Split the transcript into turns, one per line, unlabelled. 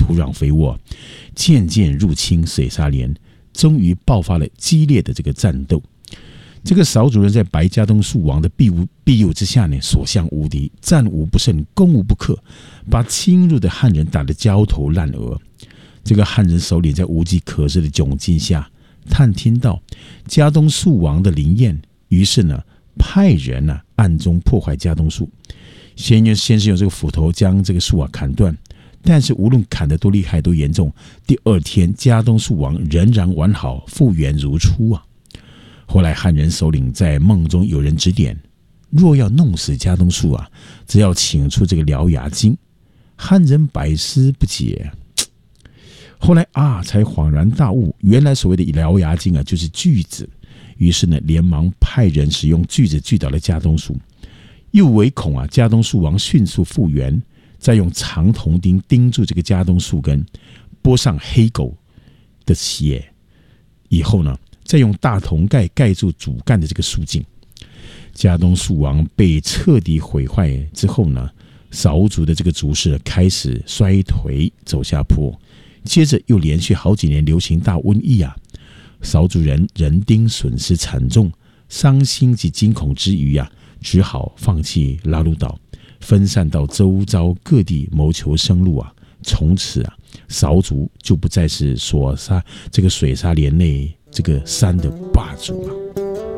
土壤肥沃，渐渐入侵水沙连，终于爆发了激烈的这个战斗。这个少主人在白家东树王的庇佑之下呢，所向无敌，战无不胜，攻无不克，把侵入的汉人打得焦头烂额。这个汉人首领在无计可施的窘境下，探听到家东树王的灵验，于是呢，派人暗中破坏家东树。先是用这个斧头将这个树砍断，但是无论砍得多厉害多严重，第二天家东树王仍然完好，复原如初啊。后来汉人首领在梦中有人指点，若要弄死家东树只要请出这个獠牙精。汉人百思不解，后来才恍然大悟，原来所谓的獠牙精就是锯子。于是呢，连忙派人使用锯子锯倒了家东树，又唯恐家东树王迅速复原，再用长铜钉钉住这个家东树根，拨上黑狗的血，以后呢，再用大铜盖盖住主干的这个树茎。家东树王被彻底毁坏之后呢，少族的这个族势开始衰颓走下坡，接着又连续好几年流行大瘟疫少族人人丁损失惨重，伤心及惊恐之余只好放弃拉鲁岛，分散到周遭各地谋求生路从此少族就不再是所沙这个水沙连内这个山的霸主了。